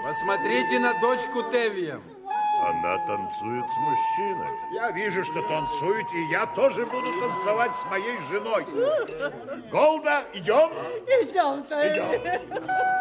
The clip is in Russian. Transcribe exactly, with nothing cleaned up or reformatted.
Посмотрите на дочку Тевия. Она танцует с мужчиной. Я вижу, что танцует, и я тоже буду танцевать с моей женой. Голда, идем? Идем, Тевия. Идем.